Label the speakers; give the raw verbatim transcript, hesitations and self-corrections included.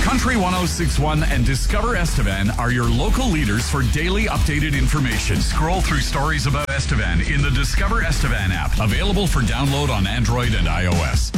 Speaker 1: Country one oh six point one and Discover Estevan are your local leaders for daily updated information. Scroll through stories about Estevan in the Discover Estevan app, available for download on Android and iOS.